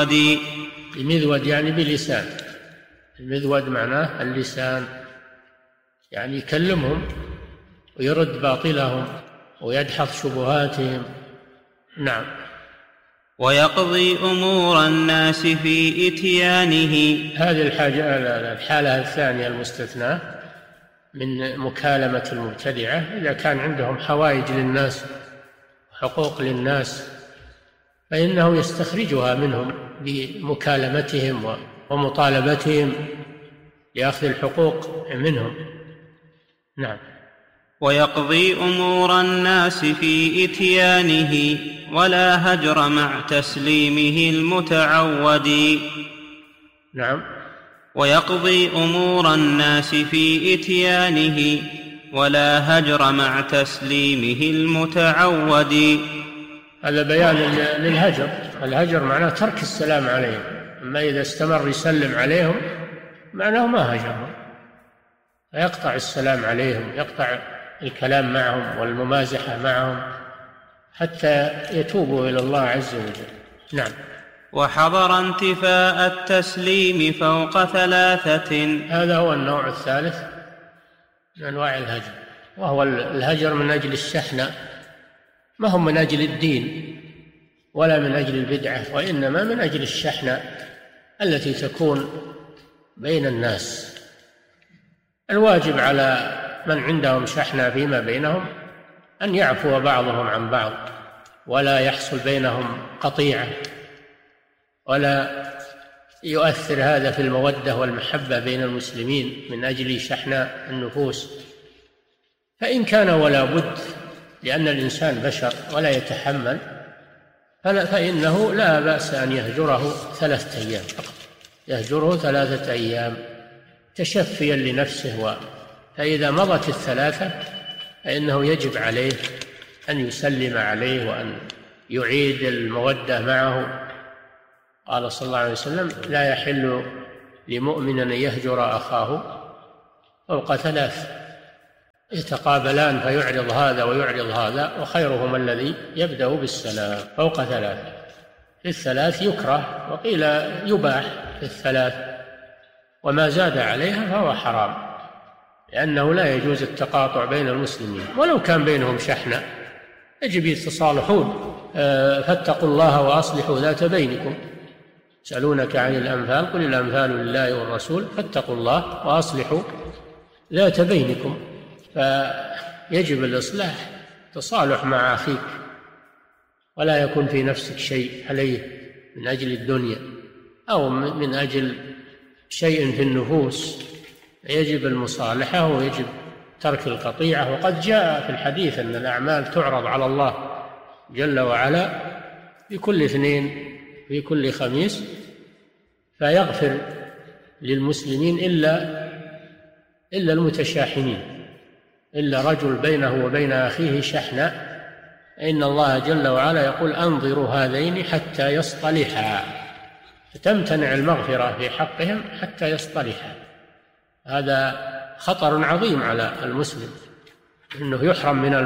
بمذود يعني بلسان. المذود معناه اللسان، يعني يكلمهم ويرد باطلهم ويدحض شبهاتهم. نعم. ويقضي أمور الناس في إتيانه. هذه الحالة الثانية المستثناة من مكالمة المبتدعة، إذا كان عندهم حوائج للناس وحقوق للناس فإنه يستخرجها منهم بمكالمتهم ومطالبتهم لأخذ الحقوق منهم. نعم. ويقضي أمور الناس في إتيانه ولا هجر مع تسليمه المتعود. نعم. ويقضي أمور الناس في إتيانه ولا هجر مع تسليمه المتعود. هذا بيان للهجر. الهجر معناه ترك السلام عليهم، أما إذا استمر يسلم عليهم معناه ما هجرهم، فيقطع السلام عليهم، يقطع الكلام معهم والممازحة معهم حتى يتوبوا إلى الله عز وجل. نعم. وحضر انتفاء التسليم فوق 3. هذا هو النوع الثالث من أنواع الهجر، وهو الهجر من أجل الشحنة، ما هم من أجل الدين ولا من أجل البدعة، وإنما من أجل الشحنة التي تكون بين الناس. الواجب على من عندهم شحنة فيما بينهم أن يعفو بعضهم عن بعض، ولا يحصل بينهم قطيعة، ولا يؤثر هذا في المودة والمحبة بين المسلمين من أجل شحن النفوس. فإن كان ولا بد، لأن الإنسان بشر ولا يتحمل، فإنه لا بأس أن يهجره 3 أيام فقط، يهجره 3 أيام تشفيا لنفسه. فإذا مضت 3 فإنه يجب عليه أن يسلم عليه وأن يعيد المودة معه. قال صلى الله عليه وسلم: لا يحل لمؤمن أن يهجر أخاه فوق 3، يتقابلان فيعرض هذا ويعرض هذا، وخيرهما الذي يبدأ بالسلام. فوق 3، في 3 يكره، وقيل يباح في 3، وما زاد عليها فهو حرام، لأنه لا يجوز التقاطع بين المسلمين ولو كان بينهم شحنة، يجب يتصالحون. فاتقوا الله وأصلحوا ذات بينكم. يسألونك عن الأنفال قل الأنفال لله والرسول فاتقوا الله وأصلحوا ذات بينكم. فيجب الإصلاح، تصالح مع أخيك، ولا يكون في نفسك شيء عليه من أجل الدنيا أو من أجل شيء في النفوس. يجب المصالحة ويجب ترك القطيعة. وقد جاء في الحديث أن الأعمال تعرض على الله جل وعلا في كل اثنين في كل خميس، فيغفر للمسلمين إلا المتشاحنين، إلا رجل بينه وبين أخيه شحنة، إن الله جل وعلا يقول: أنظروا هذين حتى يصطلحا، فتمتنع المغفرة في حقهم حتى يصطلحا. هذا خطر عظيم على المسلم، أنه يحرم من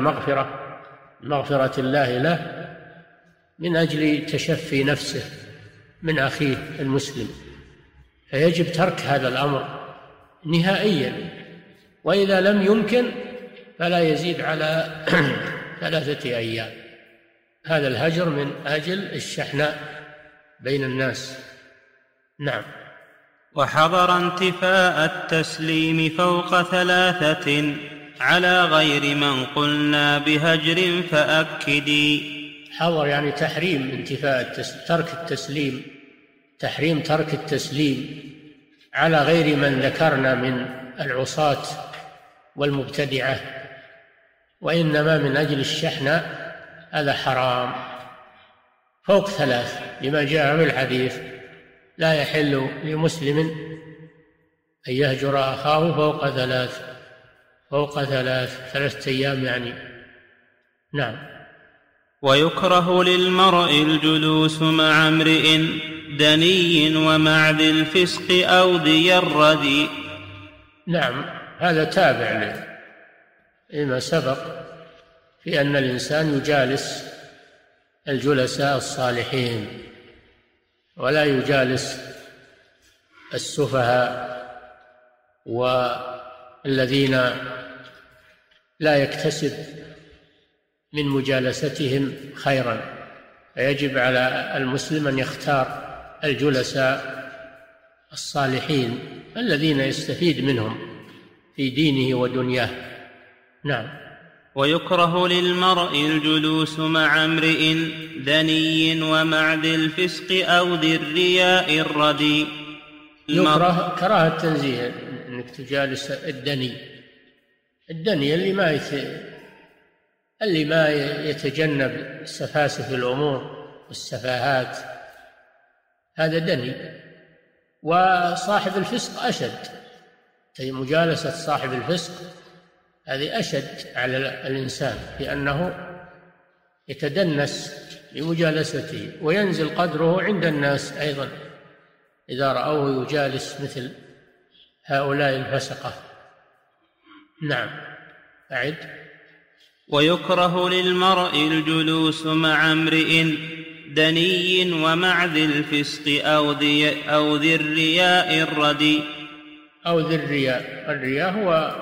مغفرة الله له من أجل تشفي نفسه من أخيه المسلم. فيجب ترك هذا الأمر نهائيا، وإذا لم يمكن فلا يزيد على 3 أيام. هذا الهجر من أجل الشحناء بين الناس. نعم. وحضر انتفاء التسليم فوق 3 على غير من قلنا بهجر فأكدي. حضر يعني تحريم انتفاء ترك التسليم، تحريم ترك التسليم على غير من ذكرنا من العصاة والمبتدعة، وإنما من أجل الشحنة، هذا حرام. فوق 3 لما جاء في الحديث: لا يحل لمسلم أن يهجر أخاه فوق 3 أيام يعني. نعم. ويكره للمرء الجلوس مع امرئ دني ومع ذي الفسق أو ذي الردي. نعم، هذا تابع لما سبق في أن الإنسان يجالس الجلساء الصالحين، ولا يجالس السفهاء والذين لا يكتسب من مجالستهم خيرا. فيجب على المسلم أن يختار الجلساء الصالحين الذين يستفيد منهم في دينه ودنياه. نعم. ويكره للمرء الجلوس مع امرئ دني ومع ذي الفسق أو ذي الرياء الردي. يكره كراهة تنزيه أنك تجالس الدني اللي ما يتجنب سفاسف الأمور والسفاهات، هذا دني. وصاحب الفسق أشد، مجالسة صاحب الفسق هذه أشد على الإنسان، لأنه يتدنس بمجالسته وينزل قدره عند الناس أيضا إذا رأوه يجالس مثل هؤلاء الفسقة. نعم. أعد. ويكره للمرء الجلوس مع امرئ دني ومع ذي الفسق أو ذي الرياء الردي. أو ذي الرياء. الرياء هو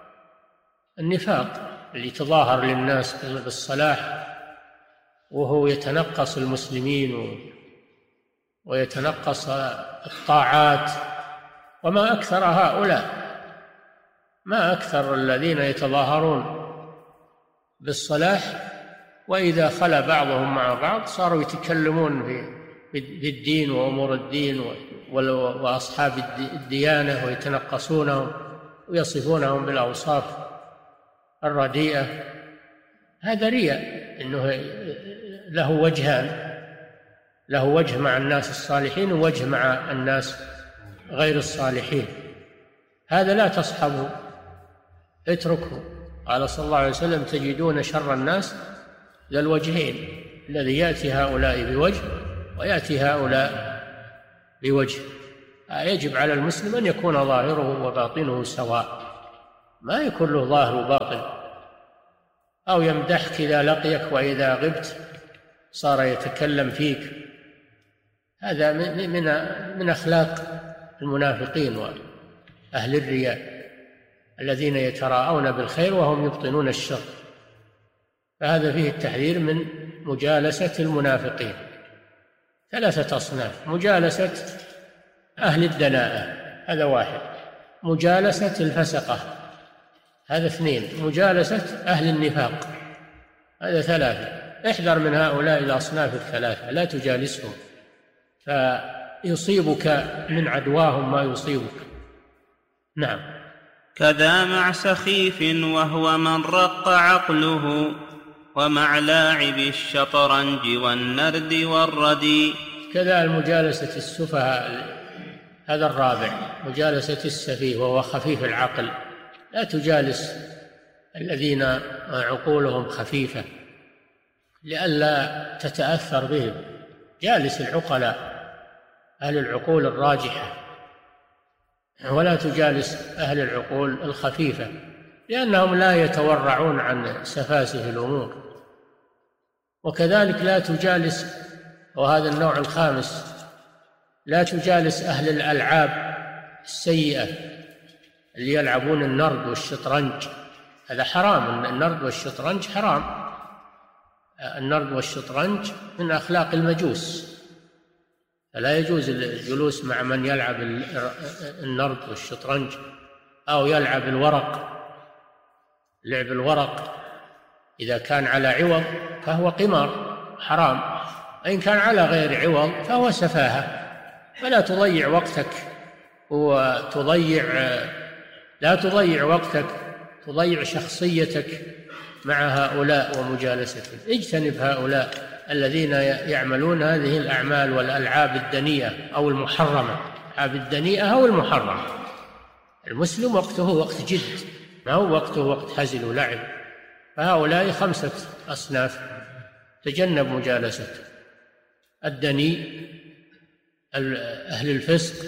النفاق اللي تظاهر للناس بالصلاح وهو يتنقص المسلمين ويتنقص الطاعات. وما أكثر هؤلاء، ما أكثر الذين يتظاهرون بالصلاح وإذا خلا بعضهم مع بعض صاروا يتكلمون بالدين وأمور الدين وأصحاب الديانة ويتنقصونهم ويصفونهم بالأوصاف الرديئة. هذا رياء، إنه له وجهان، له وجه مع الناس الصالحين ووجه مع الناس غير الصالحين. هذا لا تصحبه، اتركه. قال صلى الله عليه وسلم: تجدون شر الناس ذا الوجهين، الذي يأتي هؤلاء بوجه ويأتي هؤلاء بوجه. يجب على المسلم أن يكون ظاهره وباطنه سواء، ما يكون له ظاهر وباطن، أو يمدحك إذا لقيك وإذا غبت صار يتكلم فيك. هذا من أخلاق المنافقين وأهل الرياء الذين يتراءون بالخير وهم يبطنون الشر. فهذا فيه التحذير من مجالسة المنافقين. 3 أصناف: مجالسة أهل الدناءة، هذا 1; مجالسة الفسقة، هذا 2; مجالسة أهل النفاق، هذا 3. احذر من هؤلاء الأصناف ال3، لا تجالسهم فيصيبك من عدواهم ما يصيبك. نعم. كذا مع سخيف وهو من رق عقله ومع لاعب الشطرنج والنرد والردي. كذا المجالسة السفهاء، هذا 4. مجالسة السفيه وهو خفيف العقل، لا تجالس الذين عقولهم خفيفة لئلا تتأثر بهم. جالس العقلاء، أهل العقول الراجحة، ولا تجالس أهل العقول الخفيفة، لأنهم لا يتورعون عن سفاسف الأمور. وكذلك لا تجالس، وهذا النوع الخامس، لا تجالس أهل الألعاب السيئة اللي يلعبون النرد والشطرنج، هذا حرام. النرد والشطرنج حرام. النرد والشطرنج من أخلاق المجوس، فلا يجوز الجلوس مع من يلعب النرد والشطرنج أو يلعب الورق. لعب الورق إذا كان على عوض فهو قمار حرام، وإن كان على غير عوض فهو سفاهة. فلا تضيع وقتك لا تضيع وقتك، تضيع شخصيتك مع هؤلاء ومجالستهم. اجتنب هؤلاء الذين يعملون هذه الأعمال والألعاب الدنيئة أو المحرمة. الألعاب الدنيئة أو المحرمة. المسلم وقته وقت جد، ما هو وقته وقت هزل ولعب. فهؤلاء 5 أصناف، تجنب مجالسة الدني، أهل الفسق،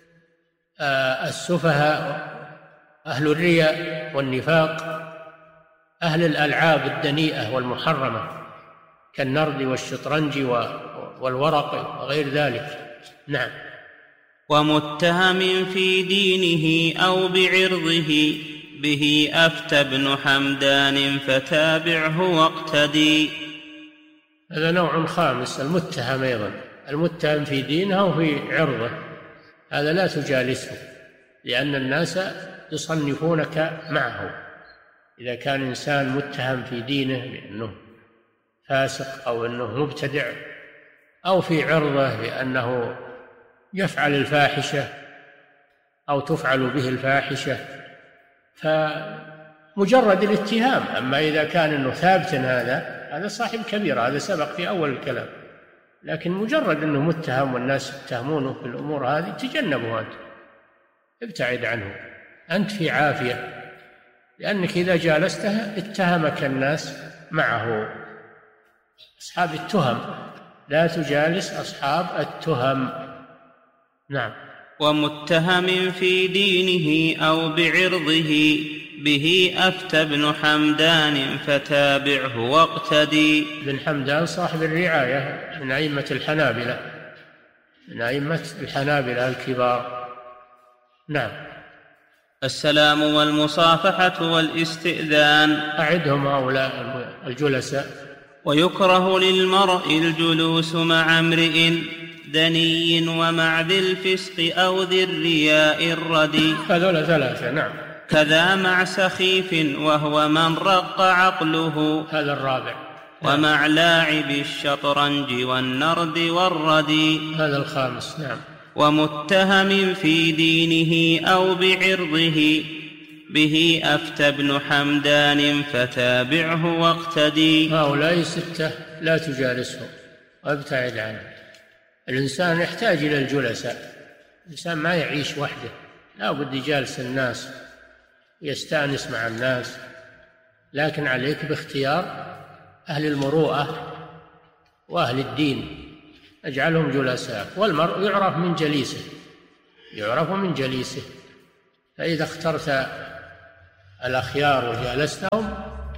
السفهاء، أهل الرياء والنفاق، أهل الألعاب الدنيئة والمحرمة كالنرد والشطرنج والورق وغير ذلك. نعم. ومتهم في دينه أو بعرضه به أفتى ابن حمدان فتابعه واقتدي. هذا نوع خامس، المتهم أيضا، المتهم في دينه وفي عرضه، هذا لا تجالسه، لأن الناس يصنفونك معه. إذا كان إنسان متهم في دينه بأنه فاسق أو أنه مبتدع، أو في عرضه بأنه يفعل الفاحشة أو تفعل به الفاحشة، فمجرد الاتهام. أما إذا كان أنه ثابت هذا صاحب كبيرة، هذا سبق في أول الكلام، لكن مجرد أنه متهم والناس يتهمونه في الأمور هذه تجنبه أنت، ابتعد عنه، أنت في عافية، لأنك إذا جالسته اتهمك الناس معه. أصحاب التهم لا تجالس أصحاب التهم. نعم. ومتهم في دينه أو بعرضه به أفتى ابن حمدان فتابعه واقتدي. ابن حمدان صاحب الرعاية من أئمة الحنابلة، من أئمة الحنابلة الكبار. نعم. السلام والمصافحة والاستئذان. أعدهم هؤلاء الجلساء. ويكره للمرء الجلوس مع امرئ دني ومع ذي الفسق أو ذي الرياء الردي. هذول ثلاثة. نعم. كذا مع سخيف وهو من رق عقله، هذا الرابع. ومع لاعب الشطرنج والنرد والردي، هذا الخامس. نعم. ومتهم في دينه أو بعرضه به أفتى ابن حمدان فتابعه واقتدي. هؤلاء 6 لا تجالسهم وابتعد عنهم. الإنسان يحتاج إلى الجلساء، الإنسان ما يعيش وحده، لا بد يجالس الناس ويستأنس مع الناس، لكن عليك باختيار أهل المروءة وأهل الدين، اجعلهم جلساء. والمرء يعرف من جليسه، يعرف من جليسه، فإذا اخترت الأخيار وجالستهم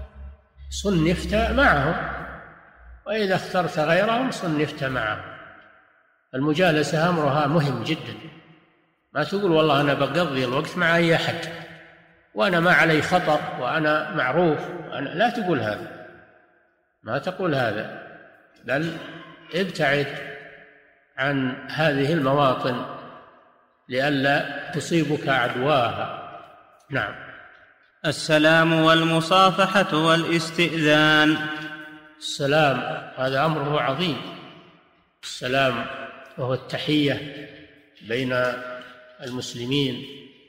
صنفت معهم، وإذا اخترت غيرهم صنفت معهم. المجالسة أمرها مهم جدا، ما تقول والله أنا بقضي الوقت مع أي أحد وأنا ما علي خطر وأنا معروف، لا تقول هذا، ما تقول هذا، بل ابتعد عن هذه المواطن لئلا تصيبك عدواها. نعم. السلام والمصافحة والاستئذان. السلام هذا أمره عظيم، السلام وهو التحية بين المسلمين،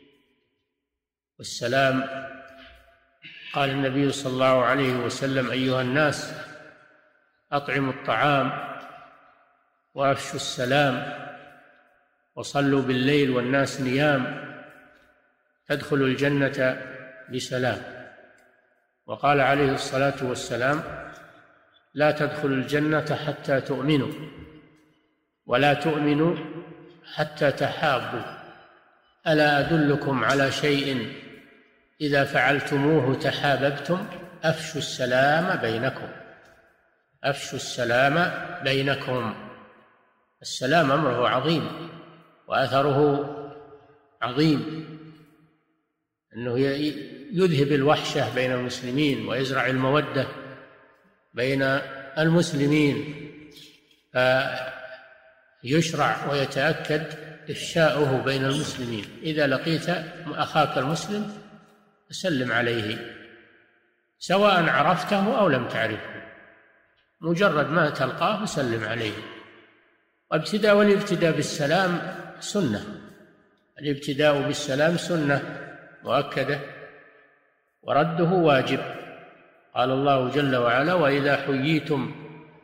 والسلام قال النبي صلى الله عليه وسلم: أيها الناس أطعموا الطعام وأفشوا السلام وصلوا بالليل والناس نيام تدخلوا الجنة بسلام. وقال عليه الصلاة والسلام: لا تدخلوا الجنة حتى تؤمنوا، ولا تؤمنوا حتى تحابوا، ألا أدلكم على شيء إذا فعلتموه تحاببتم؟ أفشوا السلام بينكم، أفشوا السلام بينكم. السلام أمره عظيم وأثره عظيم، أنه يذهب الوحشة بين المسلمين ويزرع المودة بين المسلمين، فيشرع ويتأكد إفشاؤه بين المسلمين. إذا لقيت أخاك المسلم سلم عليه سواء عرفته أو لم تعرفه، مجرد ما تلقاه سلم عليه. والابتداء بالسلام سنة، الابتداء بالسلام سنة مؤكدة، ورده واجب. قال الله جل وعلا: وإذا حييتم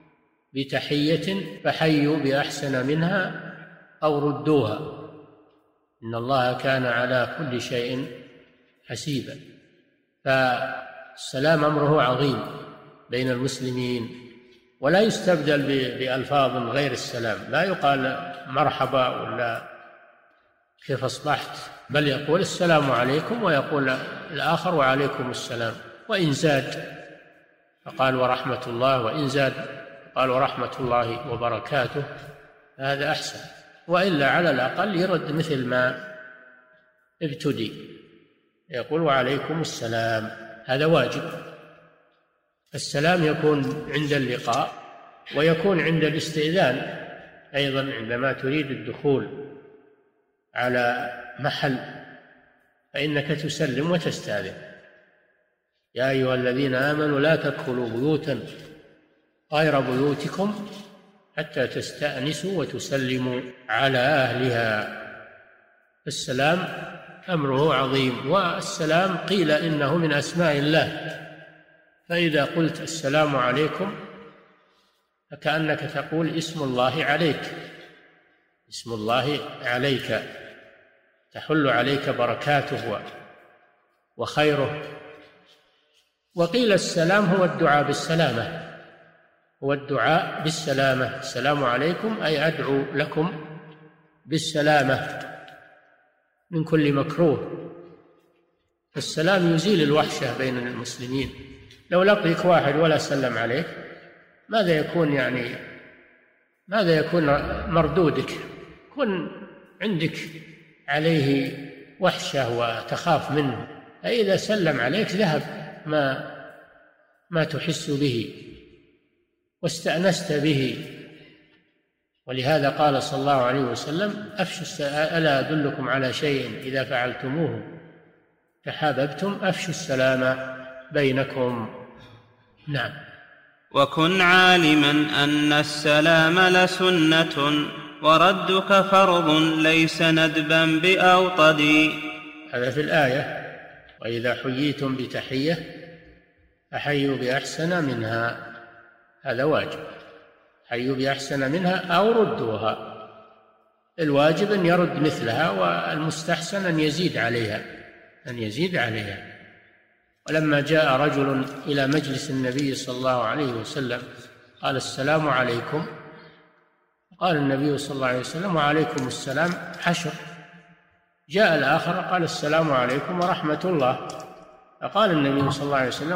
بتحية فحيوا بأحسن منها أو ردوها إن الله كان على كل شيء حسيبا. فالسلام أمره عظيم بين المسلمين، ولا يستبدل بألفاظ غير السلام، لا يقال مرحبا ولا كيف أصبحت، بل يقول السلام عليكم، ويقول الآخر وعليكم السلام. وإن زاد فقال ورحمة الله، وإن زاد قال ورحمة الله وبركاته، هذا أحسن. وإلا على الأقل يرد مثل ما ابتدي، يقول وعليكم السلام، هذا واجب. السلام يكون عند اللقاء ويكون عند الاستئذان أيضا، عندما تريد الدخول على محل فإنك تسلم وتستأذن. يا أيها الذين آمنوا لا تدخلوا بيوتا غير بيوتكم حتى تستأنسوا وتسلموا على أهلها. السلام أمره عظيم، والسلام قيل إنه من أسماء الله، فإذا قلت السلام عليكم فكأنك تقول اسم الله عليك، اسم الله عليك، تحل عليك بركاته وخيره. وقيل السلام هو الدعاء بالسلامة، هو الدعاء بالسلامة. السلام عليكم أي أدعو لكم بالسلامة من كل مكروه. السلام يزيل الوحشة بين المسلمين. لو لقيك واحد ولا سلم عليك ماذا يكون مردودك؟ كن عندك عليه وحشة وتخاف منه، فإذا سلم عليك ذهب ما تحس به واستأنست به. ولهذا قال صلى الله عليه وسلم ألا أدلكم على شيء إذا فعلتموه تحاببتم أفشوا السلام بينكم. نعم. وكن عالما أن السلام لسنة وردك فرض ليس ندبا بأوطد. هذا في الآية وإذا حييتم بتحية فحيوا بأحسن منها، هذا واجب، حيوا بأحسن منها أو ردوها. الواجب أن يرد مثلها، والمستحسن أن يزيد عليها. ولما جاء رجل إلى مجلس النبي صلى الله عليه وسلم قال السلام عليكم، قال النبي صلى الله عليه وسلم وعليكم السلام 10. جاء الآخر قال السلام عليكم ورحمة الله، فقال النبي صلى الله عليه وسلم